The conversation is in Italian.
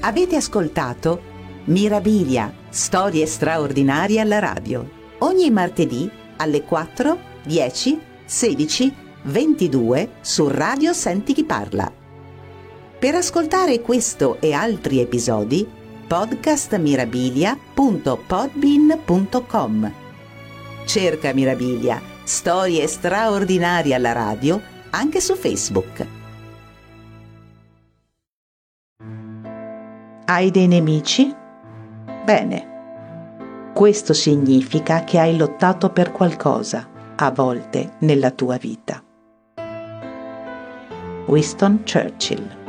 Avete ascoltato Mirabilia, storie straordinarie alla radio, ogni martedì alle 4, 10, 16, 22 su Radio Senti Chi Parla. Per ascoltare questo e altri episodi, podcastmirabilia.podbean.com. Cerca Mirabilia, storie straordinarie alla radio, anche su Facebook. Hai dei nemici? Bene, questo significa che hai lottato per qualcosa, a volte, nella tua vita. Winston Churchill.